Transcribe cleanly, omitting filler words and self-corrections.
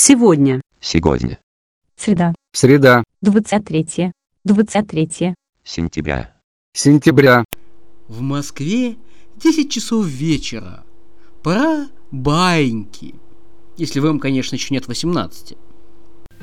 Сегодня. Сегодня. Среда. Среда. 23 Сентября. Сентября. В Москве 10 часов вечера. Пора баиньки. Если вам, конечно, еще нет 18.